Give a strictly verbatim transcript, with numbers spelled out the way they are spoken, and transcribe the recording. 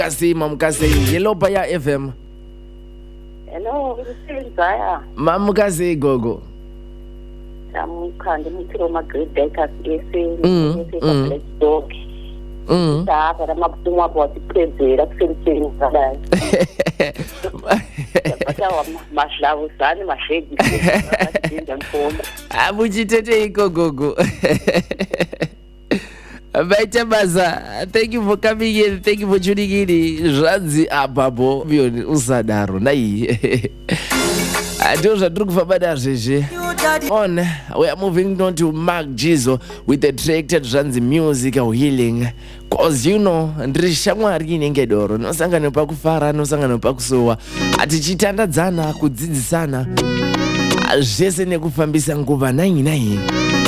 Kasi mamkasi hello Paya F M. Hello, ngizaya. Mamkasi gogo. Samkhande mithilo magade kasisi Mm, mm. Black Dog. Mm. Sapa lamabuthungu abo siphezela kusemthini ngalayo. Bathawa mahlawuzani mashedi. Abuchitete iko gogo. Baita baza, thank you for coming in, thank you for tuning in. Zvanzi ababo bioni usadaro nai. Adoza drukufabada zvezve. On, we are moving on to Mark Jizo with the track Zvanzi Music of Healing. Cause you know, ndiri shamwari inenge doro. Nosangana pakufara, nosangana pakusowa. Atichitandadzana, kudzidzisana. Zvese nekufambisa nguva nai nai.